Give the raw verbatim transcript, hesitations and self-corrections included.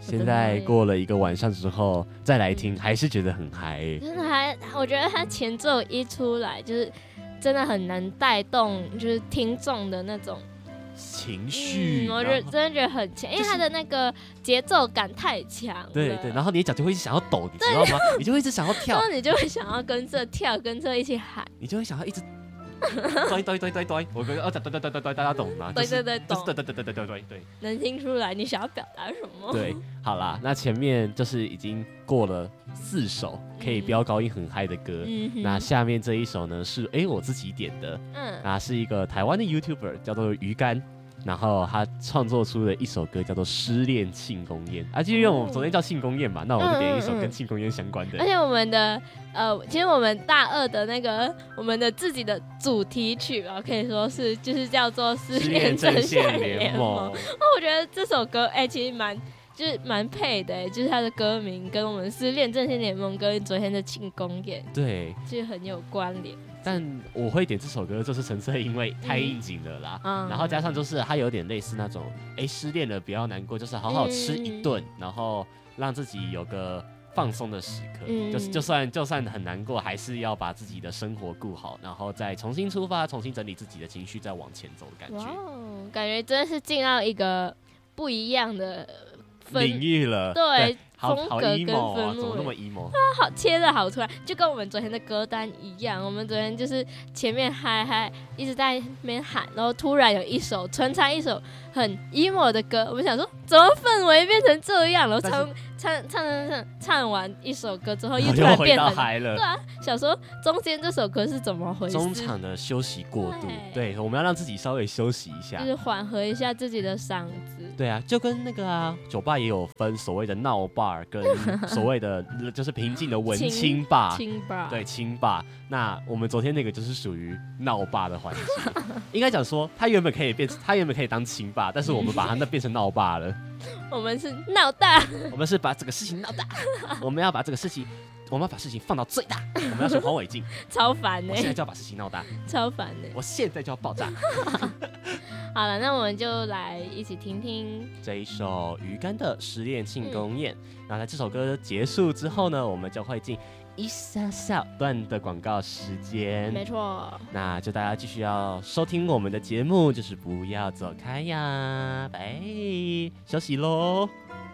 现在过了一个晚上之后再来听，还是觉得很嗨、欸。 真的还，我觉得他前奏一出来，就是真的很能带动，就是听众的那种情绪、 嗯，我觉得真的觉得很强，因为他的那个节奏感太强了。 对对，然后你的脚就会一直想要抖，你知道吗？你就会一直想要跳， 然后你就会想要跟着跳，跟着一起喊， 你就会想要一直。对对对对对，我跟哦对对对对对，大家懂吗？ 对对对， 懂。对对对对对对对对， 能听出来你想要表达什么。 对，好啦，那前面就是已经过了四首可以飙高音很嗨的歌， 嗯、 那下面这一首呢是哎我自己点的，嗯，那是一个台湾的 YouTuber 叫做鱼竿。然后他创作出了一首歌叫做《失恋庆功宴》啊，就因为我们昨天叫庆功宴嘛，那我就点一首跟庆功宴相关的。 而且我们的呃，其实我们大二的那个我们的自己的主题曲啊，可以说是就是叫做《失恋阵线联盟》。哦，我觉得这首歌哎、欸，其实蛮就是蛮配的哎、欸，就是它的歌名跟我们《失恋阵线联盟》跟昨天的庆功宴对，其实很有关联。 但我会点这首歌，就是纯粹因为太应景了啦、嗯，然后加上就是它有点类似那种，哎，失恋了不要难过，就是好好吃一顿、嗯，然后让自己有个放松的时刻，嗯、就是就算就算很难过，还是要把自己的生活顾好，然后再重新出发，重新整理自己的情绪，再往前走的感觉。哇， 感觉真的是进到一个不一样的领域了， 对。 对好好 emo 啊，怎么那么 emo？ 啊，好切的好突然，就跟我们昨天的歌单一样。我们昨天就是前面嗨嗨一直在那边喊，然后突然有一首穿插一首很 emo 的歌，我们想说怎么氛围变成这样了？唱唱唱唱唱唱完一首歌之后，又突然变很嗨了。 对啊，想说中间这首歌是怎么回事？ 中场的休息过渡，对，对我们要让自己稍微休息一下， 就是缓和一下自己的嗓子。 对啊，就跟那个啊，酒吧也有分所谓的闹吧跟所谓的就是平静的文青吧， 清吧， 对，清吧。那我们昨天那个就是属于闹吧的环节，应该讲说，它原本可以变，它原本可以当清吧，但是我们把它那变成闹吧了。 我们是闹大， 我们是把这个事情闹大，我们要把这个事情，我们要把事情放到最大，我们要学黄伟晋， 超烦呢、欸！ 我现在就要把事情闹大， 超烦的、欸， 我现在就要爆炸。 好了，那我们就来一起听听这一首鱼竿的《失恋庆功宴》。那、嗯、在这首歌结束之后呢，我们就会进一小小段的广告时间。 没错， 那就大家继续要收听我们的节目，就是不要走开呀，拜，休息喽。